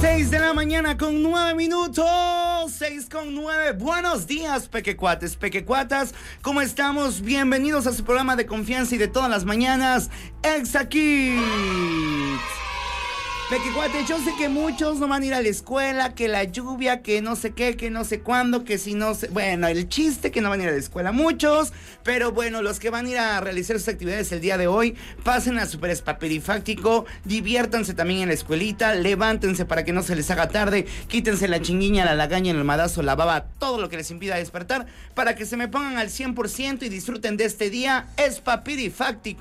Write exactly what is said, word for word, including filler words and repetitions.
seis de la mañana con nueve minutos. seis con nueve. Buenos días, pequecuates, pequecuatas. ¿Cómo estamos? Bienvenidos a su programa de confianza y de todas las mañanas, Exa Kids. Pequecuate, yo sé que muchos no van a ir a la escuela, que la lluvia, que no sé qué, que no sé cuándo, que si no sé... Bueno, el chiste que no van a ir a la escuela muchos, pero bueno, los que van a ir a realizar sus actividades el día de hoy, pasen a Super Espapirifáctico, diviértanse también en la escuelita, levántense para que no se les haga tarde, quítense la chinguiña, la lagaña, el almadazo, la baba, todo lo que les impida despertar, para que se me pongan al cien por ciento y disfruten de este día espapirifáctico.